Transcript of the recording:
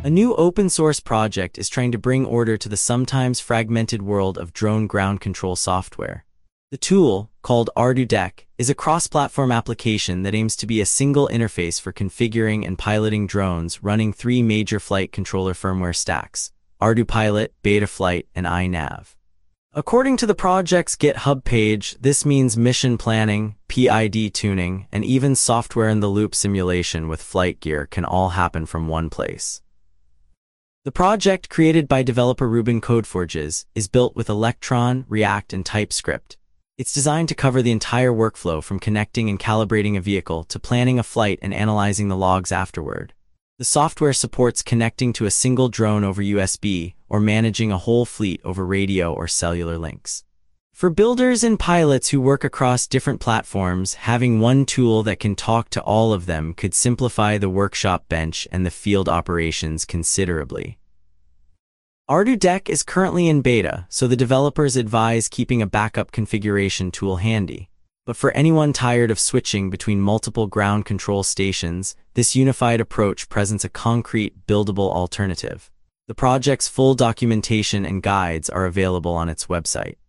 A new open-source project is trying to bring order to the sometimes fragmented world of drone ground control software. The tool, called ArduDeck, is a cross-platform application that aims to be a single interface for configuring and piloting drones running three major flight controller firmware stacks: ArduPilot, Betaflight, and iNav. According to the project's GitHub page, this means mission planning, PID tuning, and even software-in-the-loop simulation with flight gear can all happen from one place. The project, created by developer Ruben Codeforges, is built with Electron, React, and TypeScript. It's designed to cover the entire workflow from connecting and calibrating a vehicle to planning a flight and analyzing the logs afterward. The software supports connecting to a single drone over USB or managing a whole fleet over radio or cellular links. For builders and pilots who work across different platforms, having one tool that can talk to all of them could simplify the workshop bench and the field operations considerably. ArduDeck is currently in beta, so the developers advise keeping a backup configuration tool handy. But for anyone tired of switching between multiple ground control stations, this unified approach presents a concrete, buildable alternative. The project's full documentation and guides are available on its website.